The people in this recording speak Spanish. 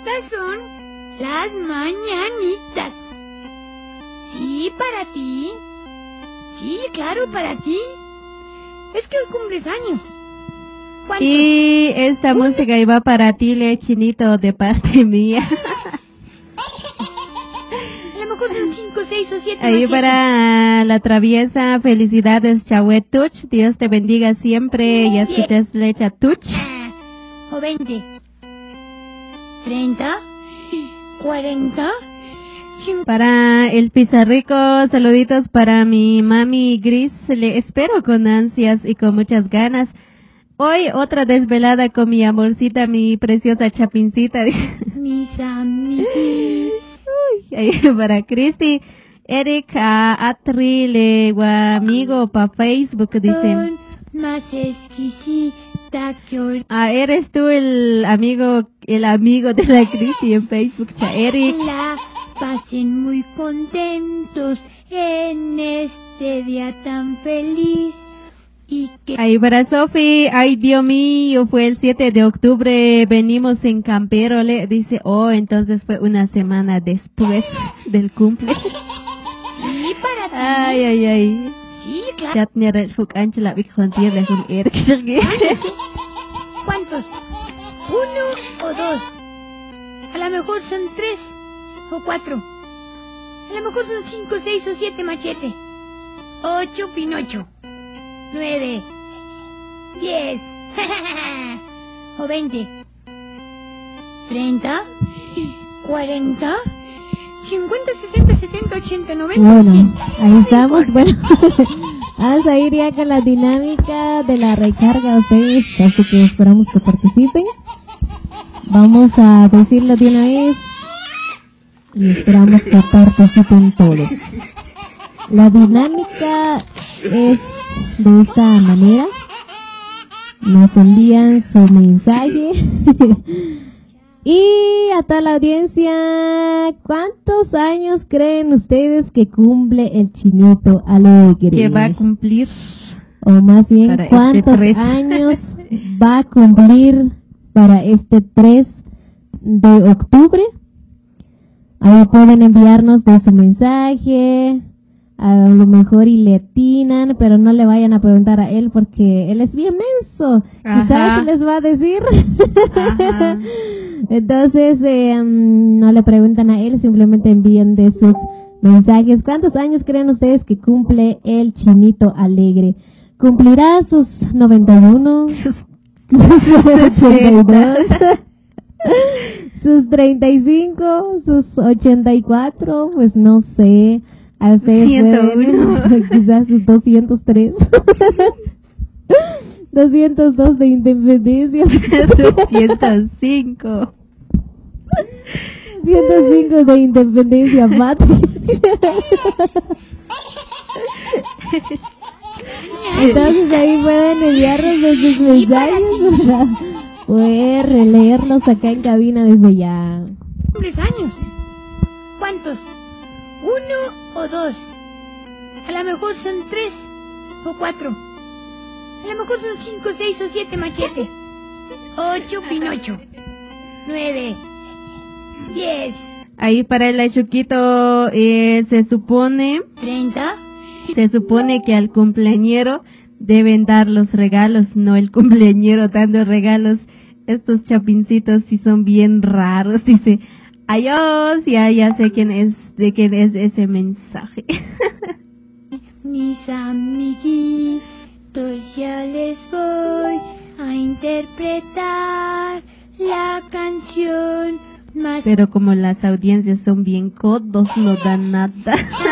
Estas son las mañanitas. Sí, para ti. Sí, claro, para ti. Es que hoy cumples años. ¿Cuántos? Y esta música iba para ti, Le Chinito, de parte mía. A lo mejor son 5, 6 o 7 Ahí para la traviesa, felicidades, Chahue Tuch. Dios te bendiga siempre. Ya escuchas Lecha Tuch. O 20, 30, 40, 50. Para el Pizarrico, saluditos para mi mami Gris. Le espero con ansias y con muchas ganas. Hoy otra desvelada con mi amorcita, mi preciosa Chapincita. Mis amigos. Ahí para Cristi, Eric, Atri, amigo para Facebook, dicen. Más exquisita que hoy. Eres tú el amigo de la Cristi en Facebook, Eric. La pasen muy contentos en este día tan feliz. Y que... Ahí para Sofi, ay Dios mío, fue el 7 de octubre, venimos en Campero, le dice, entonces fue una semana después del cumple. Sí, para ti. Ay. Sí, claro. ¿Cuántos? 1 o 2. A lo mejor son 3 o 4. A lo mejor son 5, 6 o 7 Machete. 8 Pinocho. 9, 10, o 20, 30, 40, 50, 60, 70, 80, 90. Bueno, ahí estamos. Bueno, vamos a ir ya con la dinámica de la recarga, ustedes, así que esperamos que participen. Vamos a decirlo de una vez y esperamos que participen todos. La dinámica es de esta manera. Nos envían su mensaje y a toda la audiencia, ¿cuántos años creen ustedes que cumple el Chinito Alegre? Que va a cumplir, o más bien, para ¿cuántos años va a cumplir para este 3 de octubre? Ahí pueden enviarnos de su mensaje. A lo mejor y le atinan, pero no le vayan a preguntar a él porque él es bien menso. Quizás les va a decir. Entonces, no le preguntan a él, simplemente envíen de sus mensajes. ¿Cuántos años creen ustedes que cumple el Chinito Alegre? ¿Cumplirá sus 91? ¿Sus 82? ¿Sus 35? ¿Sus 84? Pues no sé. A ustedes 101. Quizás 203. 202 de independencia. 205. 205 de independencia patria. Entonces ahí pueden enviarnos de sus mensajes para poder leerlos acá en cabina desde ya. ¿Cumples años? ¿Cuántos? 1 o 2. A lo mejor son 3 o 4. A lo mejor son 5, 6 o 7 Machete. 8 Pinocho. 9, 10. Ahí para el Achuquito se supone 30. Se supone que al cumpleañero deben dar los regalos, no el cumpleañero dando regalos. Estos chapincitos sí son bien raros, dice. Adiós, ya sé de quién es ese mensaje. Mis amiguitos, ya les voy a interpretar la canción más. Pero como las audiencias son bien codos, no dan nada.